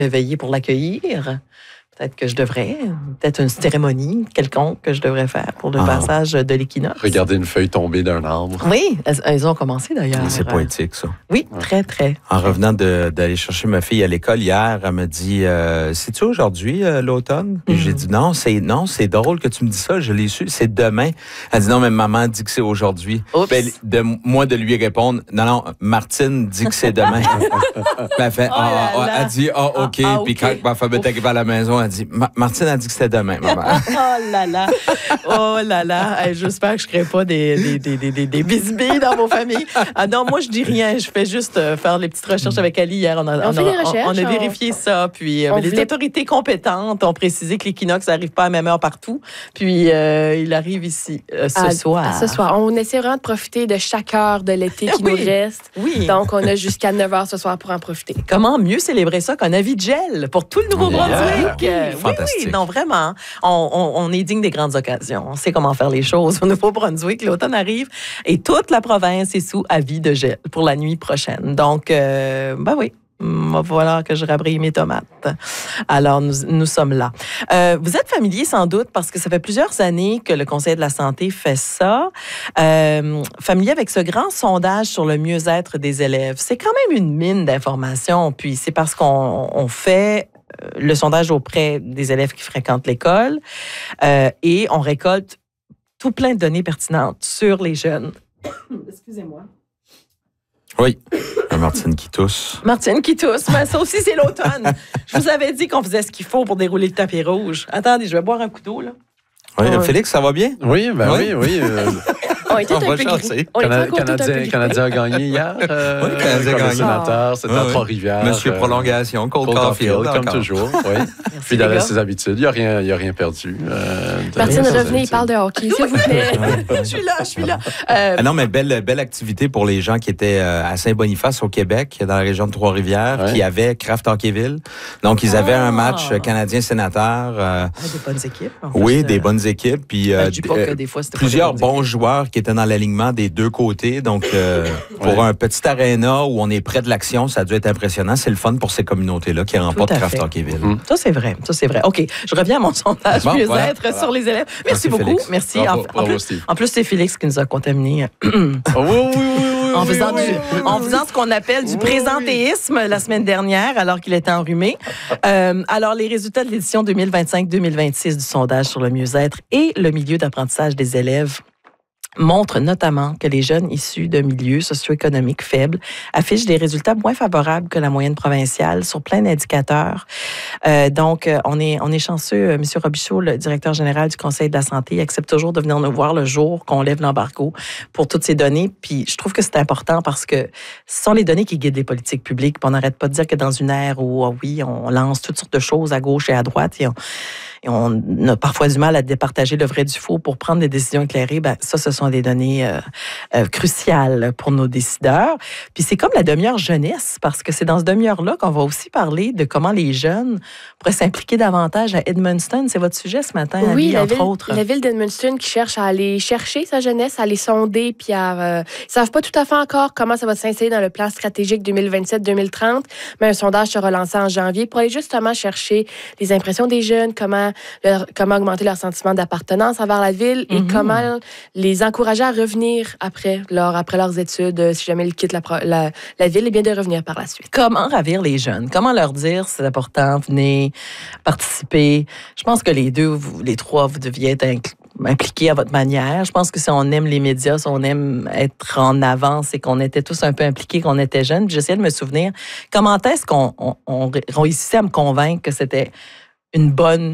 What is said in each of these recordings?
de veiller pour l'accueillir. Peut-être que je devrais, peut-être une cérémonie quelconque que je devrais faire pour le passage de l'équinoxe. Regarder une feuille tomber d'un arbre. Oui, elles ont commencé d'ailleurs. C'est poétique, ça. Oui, très, très. En revenant d'aller chercher ma fille à l'école hier, elle me dit c'est-tu aujourd'hui l'automne? Puis j'ai dit non, c'est drôle que tu me dis ça, je l'ai su, c'est demain. Elle dit non, mais maman dit que c'est aujourd'hui. Ben, moi de lui répondre non, Martine dit que c'est demain. Elle fait elle dit OK. Puis quand ma femme est arrivée à la maison, elle dit Martine a dit que c'était demain, maman. Oh là là. Hey, j'espère que je ne crée pas des bisbilles dans vos familles. Ah non, moi, je dis rien. Je fais juste faire les petites recherches avec Ali hier. On a vérifié ça. Puis les autorités compétentes ont précisé que l'équinoxe n'arrive pas à la même heure partout. Puis il arrive ici ce soir. Ce soir. On essaie vraiment de profiter de chaque heure de l'été qui nous reste. Oui. Donc, on a jusqu'à 9h ce soir pour en profiter. Comment mieux célébrer ça qu'un avis de gel pour tout le Nouveau-Brunswick? Fantastique. Oui, non, vraiment. On est digne des grandes occasions. On sait comment faire les choses au Nouveau-Brunswick. L'automne arrive et toute la province est sous avis de gel pour la nuit prochaine. Donc, oui. Voilà que je rabrille mes tomates. Alors, nous sommes là. Vous êtes familier sans doute parce que ça fait plusieurs années que le Conseil de la santé fait ça. Familier avec ce grand sondage sur le mieux-être des élèves. C'est quand même une mine d'informations. Puis c'est parce qu'on fait le sondage auprès des élèves qui fréquentent l'école et on récolte tout plein de données pertinentes sur les jeunes. Excusez-moi. Oui, Martine qui tousse. Martine qui tousse, mais ça aussi, c'est l'automne. Je vous avais dit qu'on faisait ce qu'il faut pour dérouler le tapis rouge. Attendez, je vais boire un coup d'eau, là. Oui, Félix, ça va bien? Oui, oui. On était un peu gris. Canadien a gagné hier. Oui, Canadien a gagné. Sénateur, c'était à Trois-Rivières. Monsieur Prolongation, Cole Caulfield, comme toujours. Oui. Fidèle à ses habitudes. Il n'y a rien perdu. Martine, revenez, il parle de hockey, s'il vous plaît. Je suis là. Non, mais belle activité pour les gens qui étaient à Saint-Boniface, au Québec, dans la région de Trois-Rivières, qui avaient Kraft Hockeyville. Donc, ils avaient un match Canadien-Sénateur. Des bonnes équipes. Oui, des bonnes équipes. Puis des fois, plusieurs bons joueurs qui étaient dans l'alignement des deux côtés. Donc, pour un petit aréna où on est près de l'action, ça a dû être impressionnant. C'est le fun pour ces communautés-là qui remportent Kraft Hockeyville. Ça, c'est vrai. OK, je reviens à mon sondage mieux-être sur les élèves. Merci beaucoup. Félix. Merci. Bravo, En plus, c'est Félix qui nous a contaminés. En faisant ce qu'on appelle du présentéisme la semaine dernière, alors qu'il était enrhumé. Alors, les résultats de l'édition 2025-2026 du sondage sur le mieux-être et le milieu d'apprentissage des élèves montrent notamment que les jeunes issus de milieux socio-économiques faibles affichent des résultats moins favorables que la moyenne provinciale sur plein d'indicateurs. Donc, on est chanceux. M. Robichaud, le directeur général du Conseil de la santé, accepte toujours de venir nous voir le jour qu'on lève l'embargo pour toutes ces données. Puis, je trouve que c'est important parce que ce sont les données qui guident les politiques publiques. Puis on n'arrête pas de dire que dans une ère où, on lance toutes sortes de choses à gauche et à droite et on a parfois du mal à départager le vrai du faux pour prendre des décisions éclairées. Ça, ce sont des données cruciales pour nos décideurs. Puis c'est comme la demi-heure jeunesse, parce que c'est dans ce demi-heure-là qu'on va aussi parler de comment les jeunes pourraient s'impliquer davantage à Edmundston. C'est votre sujet ce matin, oui, Ali, entre autres. La ville d'Edmundston qui cherche à aller chercher sa jeunesse, à les sonder, puis ils savent pas tout à fait encore comment ça va s'insérer dans le plan stratégique 2027-2030, mais un sondage sera lancé en janvier pour aller justement chercher les impressions des jeunes, comment augmenter leur sentiment d'appartenance envers la ville et comment les encourager à revenir après leurs études, si jamais ils quittent la ville, et bien de revenir par la suite. Comment ravir les jeunes? Comment leur dire c'est important, venez participer? Je pense que les trois, vous deviez être impliqués à votre manière. Je pense que si on aime les médias, si on aime être en avance et qu'on était tous un peu impliqués, qu'on était jeunes, j'essayais de me souvenir comment est-ce qu'on réussissait à me convaincre que c'était une bonne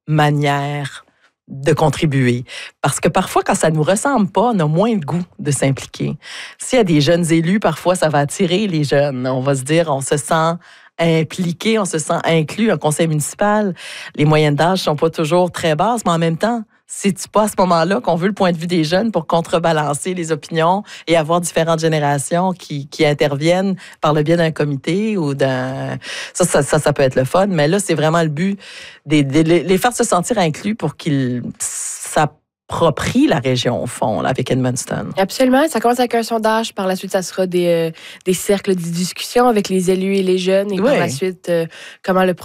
manière de contribuer. Parce que parfois, quand ça ne nous ressemble pas, on a moins de goût de s'impliquer. S'il y a des jeunes élus, parfois, ça va attirer les jeunes. On va se dire, on se sent impliqué, on se sent inclus. Un conseil municipal, les moyennes d'âge sont pas toujours très basses, mais en même temps, c'est-tu pas à ce moment-là qu'on veut le point de vue des jeunes pour contrebalancer les opinions et avoir différentes générations qui interviennent par le biais d'un comité ou d'un... Ça peut être le fun, mais là, c'est vraiment le but de les faire se sentir inclus pour ça s'approprie la région, au fond, là, avec Edmundston. Absolument. Ça commence avec un sondage. Par la suite, ça sera des cercles de discussion avec les élus et les jeunes. Et par la suite, comment le